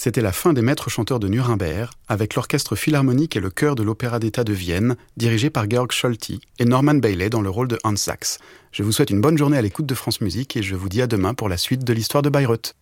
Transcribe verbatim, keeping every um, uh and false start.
C'était la fin des maîtres chanteurs de Nuremberg, avec l'orchestre philharmonique et le chœur de l'Opéra d'État de Vienne, dirigé par Georg Scholti, et Norman Bailey dans le rôle de Hans Sachs. Je vous souhaite une bonne journée à l'écoute de France Musique et je vous dis à demain pour la suite de l'histoire de Bayreuth.